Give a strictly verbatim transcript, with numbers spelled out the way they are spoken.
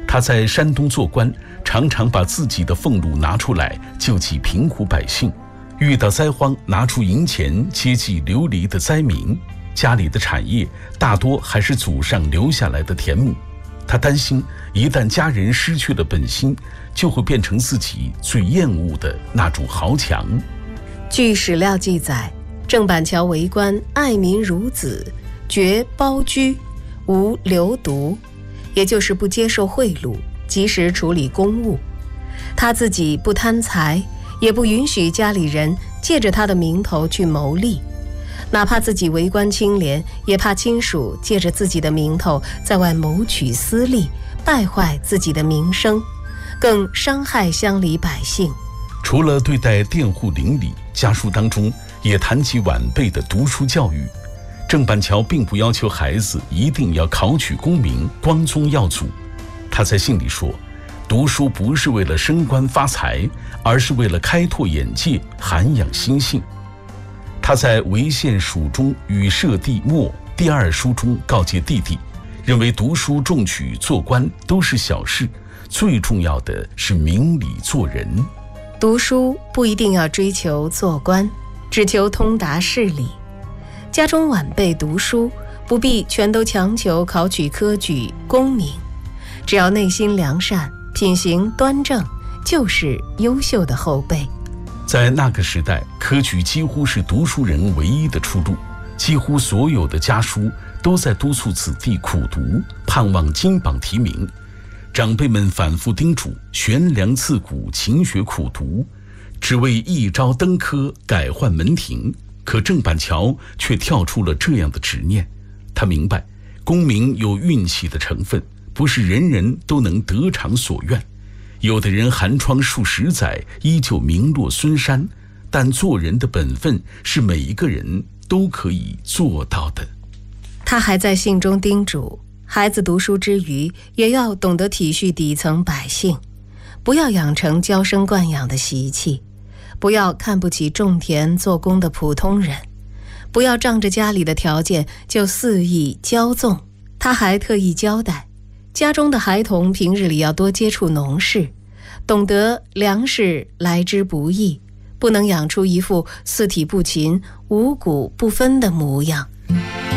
他在山东做官，常常把自己的俸禄拿出来救济贫苦百姓，遇到灾荒拿出银钱接济流离的灾民。家里的产业大多还是祖上留下来的田亩，他担心一旦家人失去了本心，就会变成自己最厌恶的那种豪强。 据史料记载，郑板桥为官爱民如子，绝包居，无流毒，也就是不接受贿赂，及时处理公务。他自己不贪财，也不允许家里人借着他的名头去谋利，哪怕自己为官清廉，也怕亲属借着自己的名头在外谋取私利，败坏自己的名声，更伤害乡里百姓。 除了对待佃户邻里，家书当中也谈及晚辈的读书教育。郑板桥并不要求孩子一定要考取功名、光宗耀祖。他在信里说，读书不是为了升官发财，而是为了开拓眼界、涵养心性。他在《为县蜀中与社弟末》第二书中告诫弟弟，认为读书中举做官都是小事，最重要的是明理做人。 读书不一定要追求做官，只求通达事理。家中晚辈读书，不必全都强求考取科举功名，只要内心良善，品行端正，就是优秀的后辈。 在那个时代，科举几乎是读书人唯一的出路，几乎所有的家书都在督促子弟苦读，盼望金榜题名。长辈们反复叮嘱悬梁刺股，勤学苦读，只为一朝登科，改换门庭。可郑板桥却跳出了这样的执念。他明白功名有运气的成分，不是人人都能得偿所愿。有的人寒窗数十载，依旧名落孙山，但做人的本分是每一个人都可以做到的。 他还在信中叮嘱，孩子读书之余，也要懂得体恤底层百姓，不要养成娇生惯养的习气，不要看不起种田做工的普通人，不要仗着家里的条件就肆意骄纵。他还特意交代，家中的孩童平日里要多接触农事，懂得粮食来之不易，不能养出一副四体不勤、五谷不分的模样。